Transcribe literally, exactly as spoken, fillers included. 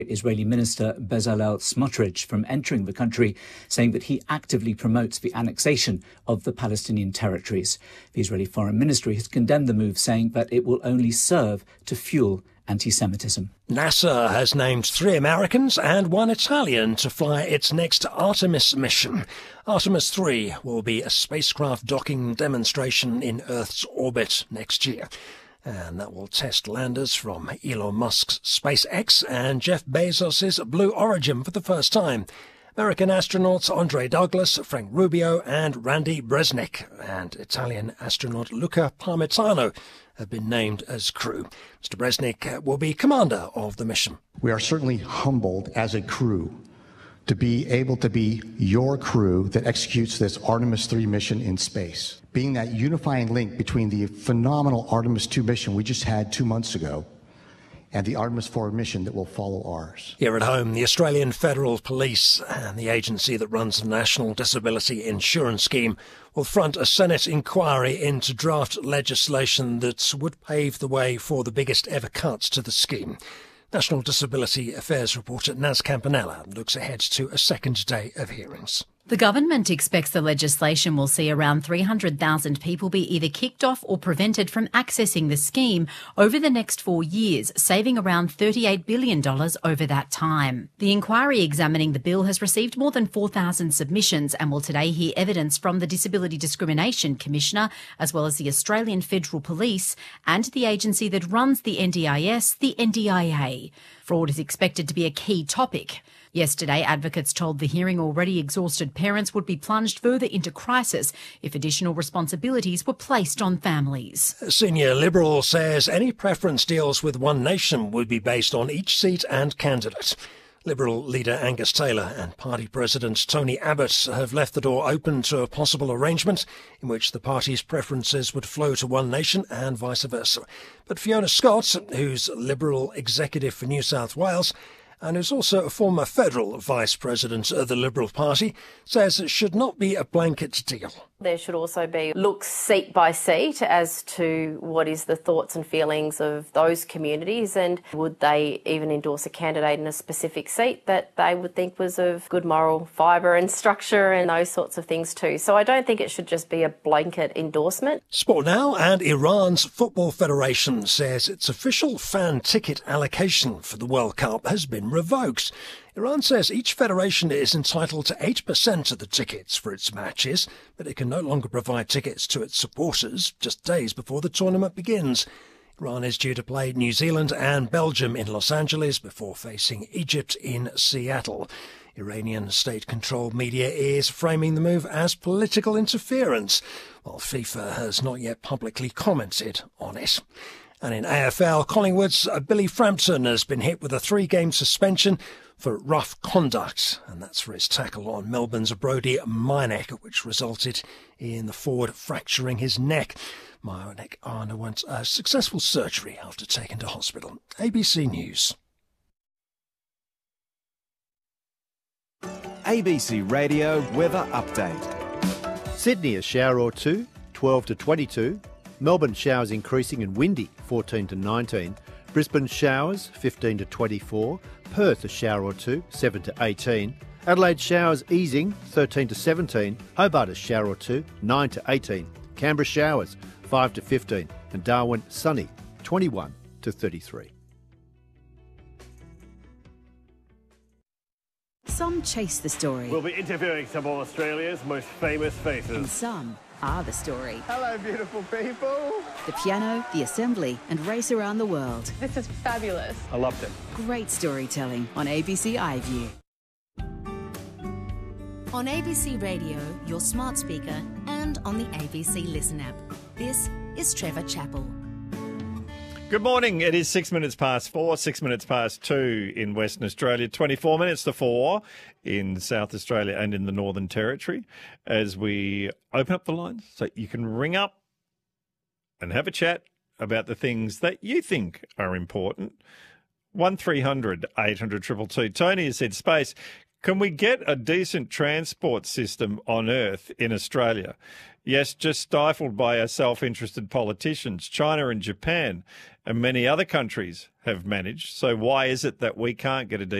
Israeli Minister Bezalel Smotrich from entering the country, saying that he actively promotes the annexation of the Palestinian territories. The Israeli Foreign Ministry has condemned the move, saying that it will only serve to fuel anti-Semitism. NASA has named three Americans and one Italian to fly its next Artemis mission. Artemis three will be a spacecraft docking demonstration in Earth's orbit next year. And that will test landers from Elon Musk's SpaceX and Jeff Bezos' Blue Origin for the first time. American astronauts Andre Douglas, Frank Rubio and Randy Bresnik and Italian astronaut Luca Parmitano have been named as crew. Mister Bresnik will be commander of the mission. We are certainly humbled as a crew to be able to be your crew that executes this Artemis three mission in space, being that unifying link between the phenomenal Artemis two mission we just had two months ago and the Artemis four mission that will follow ours. Here at home, the Australian Federal Police and the agency that runs the National Disability Insurance Scheme will front a Senate inquiry into draft legislation that would pave the way for the biggest ever cuts to the scheme. National Disability Affairs reporter Naz Campanella looks ahead to a second day of hearings. The government expects the legislation will see around three hundred thousand people be either kicked off or prevented from accessing the scheme over the next four years, saving around thirty-eight billion dollars over that time. The inquiry examining the bill has received more than four thousand submissions and will today hear evidence from the Disability Discrimination Commissioner, as well as the Australian Federal Police and the agency that runs the N D I S, the N D I A. Fraud is expected to be a key topic. Yesterday, advocates told the hearing already exhausted parents would be plunged further into crisis if additional responsibilities were placed on families. A senior Liberal says any preference deals with One Nation would be based on each seat and candidate. Liberal leader Angus Taylor and party president Tony Abbott have left the door open to a possible arrangement in which the party's preferences would flow to One Nation and vice versa. But Fiona Scott, who's Liberal executive for New South Wales, and who's also a former federal vice president of the Liberal Party, says it should not be a blanket deal. There should also be looks seat by seat as to what is the thoughts and feelings of those communities, and would they even endorse a candidate in a specific seat that they would think was of good moral fibre and structure and those sorts of things too. So I don't think it should just be a blanket endorsement. Sport now, and Iran's Football Federation says its official fan ticket allocation for the World Cup has been revoked. Iran says each federation is entitled to eight percent of the tickets for its matches, but it can no longer provide tickets to its supporters just days before the tournament begins. Iran is due to play New Zealand and Belgium in Los Angeles before facing Egypt in Seattle. Iranian state-controlled media is framing the move as political interference, while FIFA has not yet publicly commented on it. And in A F L, Collingwood's Billy Frampton has been hit with a three-game suspension for rough conduct, and that's for his tackle on Melbourne's Brodie Meyneck, which resulted in the forward fracturing his neck. Meyneck underwent a successful surgery after taken to hospital. A B C News. A B C Radio Weather Update. Sydney a shower or two, twelve to twenty-two. Melbourne showers increasing and windy, fourteen to nineteen. Brisbane showers, fifteen to twenty-four. Perth a shower or two, seven to eighteen. Adelaide showers easing, thirteen to seventeen. Hobart a shower or two, nine to eighteen. Canberra showers, five to fifteen. And Darwin sunny, twenty-one to thirty-three. Some chase the story. We'll be interviewing some of Australia's most famous faces. And some are the story. Hello, beautiful people. The piano, the assembly, and race around the world. This is fabulous. I loved it. Great storytelling on A B C iView. On A B C Radio, your smart speaker, and on the A B C Listen app. This is Trevor Chappell. Good morning. It is six minutes past four, six minutes past two in Western Australia, twenty-four minutes to four in South Australia and in the Northern Territory, as we open up the lines so you can ring up and have a chat about the things that you think are important. one three hundred eight hundred two two two. Tony has said, Space, Can we get a decent transport system on Earth in Australia? Yes, just stifled by our self-interested politicians. China and Japan and many other countries have managed. So why is it that we can't get a decent